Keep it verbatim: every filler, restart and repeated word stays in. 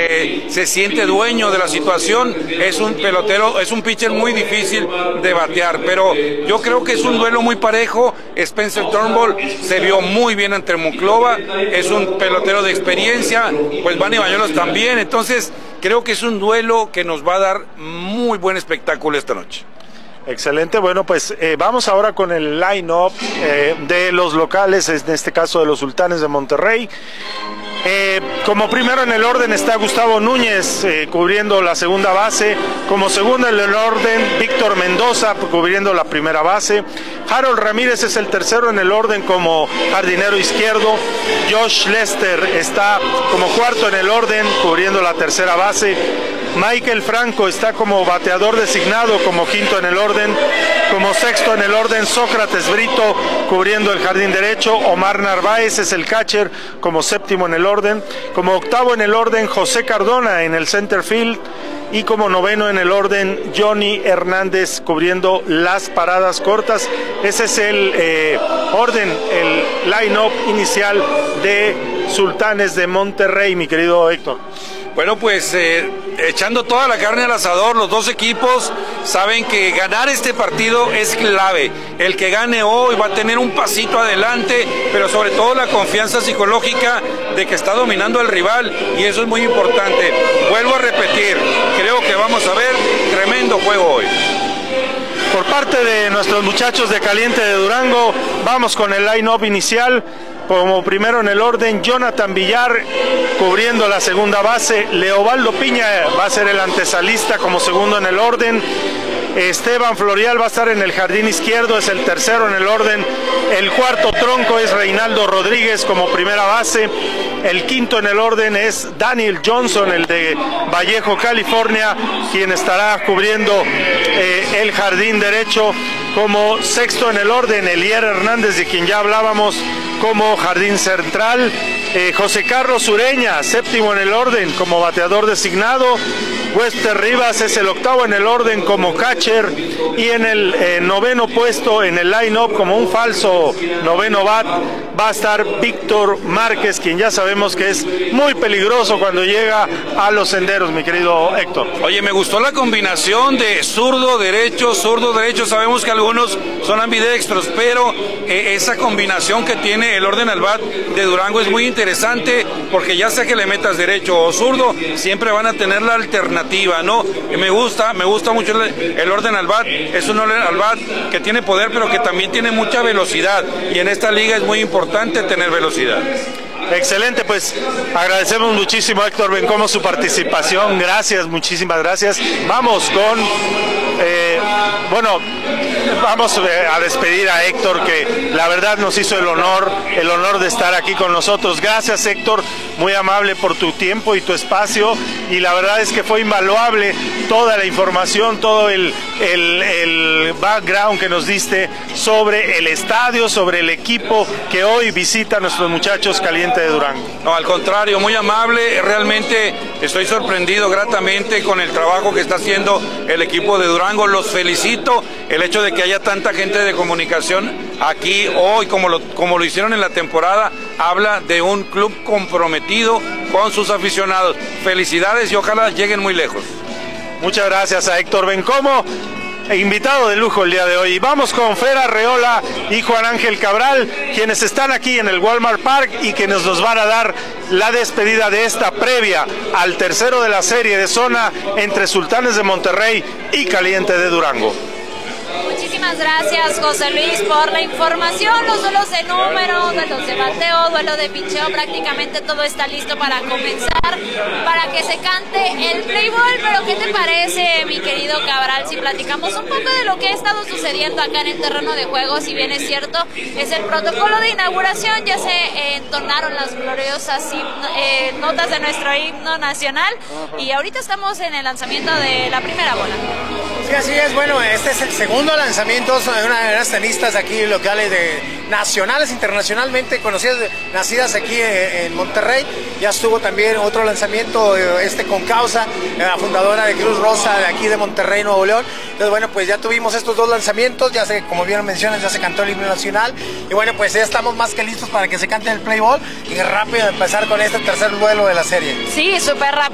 eh, se siente dueño de la situación. Es un pelotero, es un pitcher muy difícil de batear, pero yo creo que es un duelo muy parejo. Spencer Turnbull se vio muy bien ante Monclova, es un pelotero de experiencia, pues Manny Bañuelos también, entonces creo que es un duelo que nos va a dar muy buen espectáculo esta noche. Excelente, bueno pues eh, vamos ahora con el line-up eh, de los locales, en este caso de los Sultanes de Monterrey. Eh, como primero en el orden está Gustavo Núñez eh, cubriendo la segunda base, como segundo en el orden Víctor Mendoza cubriendo la primera base, Harold Ramírez es el tercero en el orden como jardinero izquierdo, Josh Lester está como cuarto en el orden cubriendo la tercera base, Michael Franco está como bateador designado como quinto en el orden, como sexto en el orden Sócrates Brito cubriendo el jardín derecho, Omar Narváez es el catcher como séptimo en el orden, como octavo en el orden José Cardona en el center field y como noveno en el orden Johnny Hernández cubriendo las paradas cortas. Ese es el eh, orden, el line-up inicial de Sultanes de Monterrey, mi querido Héctor. Bueno, pues eh, echando toda la carne al asador, los dos equipos saben que ganar este partido es clave. El que gane hoy va a tener un pasito adelante, pero sobre todo la confianza psicológica de que está dominando al rival, y eso es muy importante. Vuelvo a repetir, creo que vamos a ver tremendo juego hoy. Por parte de nuestros muchachos de Caliente de Durango, vamos con el line-up inicial. Como primero en el orden, Jonathan Villar cubriendo la segunda base, Leobaldo Piña va a ser el antesalista como segundo en el orden, Esteban Florial va a estar en el jardín izquierdo, es el tercero en el orden, el cuarto tronco es Reinaldo Rodríguez como primera base, el quinto en el orden es Daniel Johnson, el de Vallejo, California, quien estará cubriendo eh, el jardín derecho. Como sexto en el orden, Elier Hernández, de quien ya hablábamos, como jardín central, eh, José Carlos Ureña, séptimo en el orden como bateador designado, Wester Rivas es el octavo en el orden como catcher, y en el eh, noveno puesto en el line-up como un falso noveno bat va a estar Víctor Márquez, quien ya sabemos que es muy peligroso cuando llega a los senderos, mi querido Héctor. Oye, me gustó la combinación de zurdo, derecho, zurdo, derecho. Sabemos que algunos son ambidextros, pero eh, esa combinación que tiene el orden al bat de Durango es muy interesante, porque ya sea que le metas derecho o zurdo, siempre van a tener la alternativa, ¿no? Y me gusta, me gusta mucho el, el orden al bat. Es un orden al bat que tiene poder, pero que también tiene mucha velocidad, y en esta liga es muy importante tener velocidad. Excelente, pues agradecemos muchísimo a Héctor Bencomo su participación, gracias, muchísimas gracias. Vamos con, eh, bueno, vamos a despedir a Héctor, que la verdad nos hizo el honor, el honor de estar aquí con nosotros. Gracias, Héctor, muy amable por tu tiempo y tu espacio, y la verdad es que fue invaluable toda la información, todo el, el, el background que nos diste sobre el estadio, sobre el equipo que hoy visita a nuestros muchachos Caliente de Durango. No, al contrario, muy amable, realmente estoy sorprendido gratamente con el trabajo que está haciendo el equipo de Durango. Los felicito, el hecho de que haya tanta gente de comunicación aquí hoy como lo, como lo hicieron en la temporada, habla de un club comprometido con sus aficionados. Felicidades y ojalá lleguen muy lejos. Muchas gracias a Héctor Bencomo, invitado de lujo el día de hoy. Vamos con Fer Arreola y Juan Ángel Cabral, quienes están aquí en el Walmart Park y quienes nos van a dar la despedida de esta previa al tercero de la serie de zona entre Sultanes de Monterrey y Caliente de Durango. Muchísimas gracias, José Luis, por la información. Los duelos de número, duelos de bateo, duelo de picheo, prácticamente todo está listo para comenzar, para que se cante el play ball. Pero ¿qué te parece, mi querido Cabral, si platicamos un poco de lo que ha estado sucediendo acá en el terreno de juego? Si bien es cierto, es el protocolo de inauguración, ya se eh, entonaron las gloriosas eh, notas de nuestro himno nacional, y ahorita estamos en el lanzamiento de la primera bola. Sí, así es. Bueno, este es el segundo lanzamiento de una de las tenistas aquí locales, de nacionales, internacionalmente conocidas, nacidas aquí en Monterrey. Ya estuvo también otro lanzamiento, este con Causa, la fundadora de Cruz Rosa de aquí de Monterrey, Nuevo León. Entonces, bueno, pues ya tuvimos estos dos lanzamientos, ya se, como bien mencionas, ya se cantó el himno nacional, y bueno, pues ya estamos más que listos para que se cante el play ball y rápido empezar con este tercer duelo de la serie. Sí, súper rápido.